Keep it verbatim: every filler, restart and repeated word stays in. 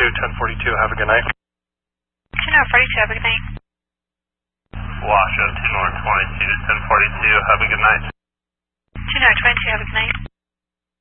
two, ten forty-two, have a good night. two nine forty-two, have a good night. Washoe, two north twenty-two, ten forty-two, have a good night. two nine twenty-two, have a good night.